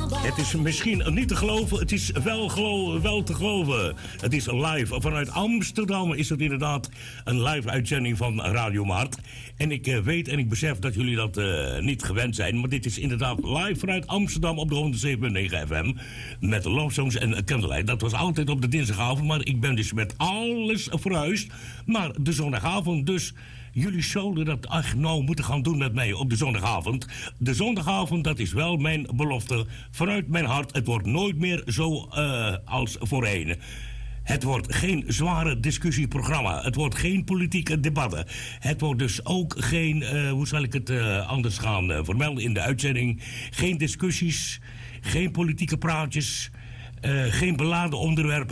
Het is misschien niet te geloven, het is wel te geloven. Het is live. Vanuit Amsterdam is het inderdaad een live uitzending van Radio Mart. En ik weet en ik besef dat jullie dat niet gewend zijn. Maar dit is inderdaad live vanuit Amsterdam op de 107.9 FM. Met Love Songs en Candlelight. Dat was altijd op de dinsdagavond. Maar ik ben dus met alles verhuisd naar de zondagavond. Dus jullie zouden dat nou moeten gaan doen met mij op de zondagavond. De zondagavond, dat is wel mijn belofte. Vanuit mijn hart, het wordt nooit meer zo als voorheen. Het wordt geen zware discussieprogramma. Het wordt geen politieke debatten. Het wordt dus ook geen, hoe zal ik het anders gaan vermelden in de uitzending. Geen discussies, geen politieke praatjes, geen beladen onderwerpen.